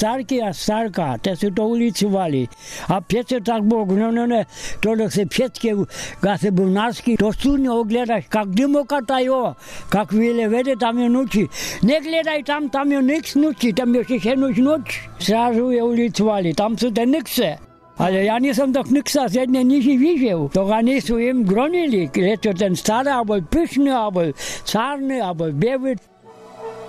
Starki a Starka, te sú to ulicovali. A Peter tak bol, to se všetky gase bulnársky, to studne ogledaš, kak dymokata jo, kak vile vede, tam je noči. Ne gledaj tam je niks noči, tam je še noč. Srazu je ulicovali, tam sú te nikse. Ale ja nisam tak niksa z jedne niži vyžil. To ga nisu im gronili, je to ten starý, alebo pyšný, alebo cárny, alebo bevit.